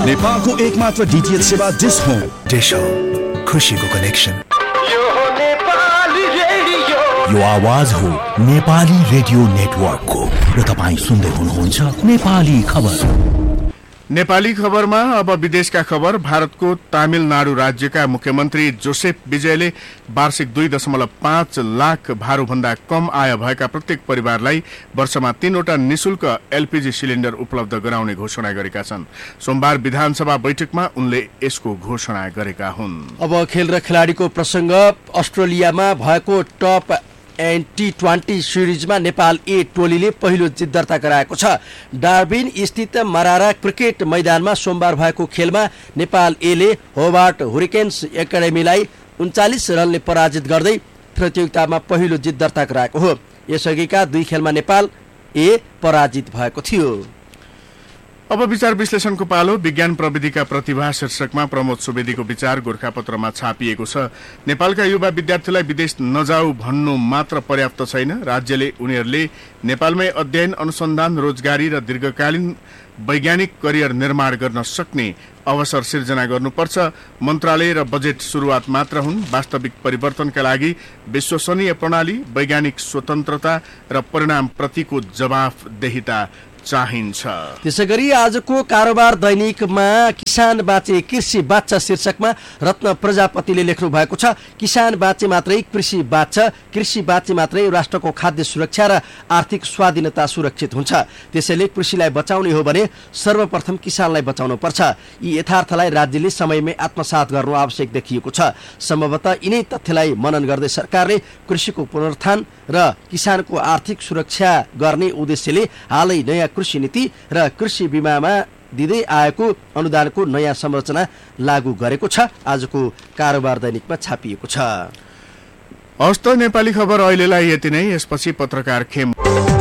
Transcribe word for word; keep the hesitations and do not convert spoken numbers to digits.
नेपालको एकमात्र डीटीएच सेवा डिश होम। डिश होम, खुसीको कनेक्सन। यो हो नेपाली रेडियो। यो आवाज हो नेपाली रेडियो नेटवर्कको र तपाईँ सुन्दै हुनुहुन्छ नेपाली खबर। नेपाली खबरमा अब विदेशका खबर। भारतको तमिलनाडु राज्यका मुख्यमन्त्री जोसेफ विजयले वार्षिक दुई दशमलव पाँच लाख भारूभन्दा कम आय भएका प्रत्येक परिवारलाई वर्षमा तीनवटा निशुल्क एलपीजी सिलिन्डर उपलब्ध गराउने घोषणा गरेका छन्। सोमबार विधानसभा बैठकमा उनले यसको घोषणा गरेका हुन्। अब खेल र खेलाडीको प्रसंग। अस्ट्रेलियामा भएको top and T twenty सिरिजमा Nepal ए टोलीले पहिलो जित दर्ता गराएको छ। डार्बिन स्थित मरारा क्रिकेट मैदानमा सोमबार भएको खेलमा नेपाल एले होबार्ट हुरिकेन्स एकाडेमीलाई उन्चालिस रनले पराजित गर्दै प्रतियोगितामा पहिलो जित दर्ता गराएको हो। यसअघिका दुई खेलमा नेपाल ए पराजित भएको थियो। अब विचार विश्लेषणको पालो। विज्ञान प्रविधिका प्रतिभा शीर्षकमा प्रमोद सुवेदीको विचार गोरखापत्रमा छापिएको छ। नेपालका युवा विद्यार्थीलाई विदेश नजाऊ भन्नु मात्र पर्याप्त छैन। राज्यले उनीहरूले नेपालमै अध्ययन, अनुसन्धान, रोजगारी र दीर्घकालीन वैज्ञानिक करियर निर्माण गर्न सक्ने अवसर सिर्जना गर्नुपर्छ। मन्त्रालय र बजेट सुरुवात मात्र हुन्। वास्तविक परिवर्तनका लागि विश्वसनीय प्रणाली, वैज्ञानिक स्वतन्त्रता र परिणाम प्रतिको जवाफदेहिता चाहिन्छ। त्यसैगरी आजको कारोबार दैनिकमा किसान बाँचे कृषि बाँच्छ शीर्षकमा रत्न प्रजापतिले लेख्नु भएको छ। किसान बाँचे मात्रै कृषि बाँच्छ, कृषि बाँचे मात्रै राष्ट्रको खाद्य सुरक्षा र आर्थिक स्वाधीनता सुरक्षित हुन्छ। त्यसैले कृषिलाई बचाउने हो भने सर्वप्रथम किसानलाई बचाउनु पर्छ। यी यथार्थलाई राज्यले समयमै आत्मसात गर्नु आवश्यक देखिएको छ। सम्भवतः यिनै तथ्यलाई मनन गर्दै सरकारले कृषिको पुनरुत्थान र किसानको आर्थिक सुरक्षा गर्ने उद्देश्यले हालै नयाँ कृषि नीति र कृषि बीमामा दिँदै आएको अनुदानको नयाँ संरचना लागू गरेको छ। आजको कारोबार दैनिकमा छापिएको छ। हस्त नेपाली खबर अहिलेलाई यति नै। यसपछि पत्रकार खेम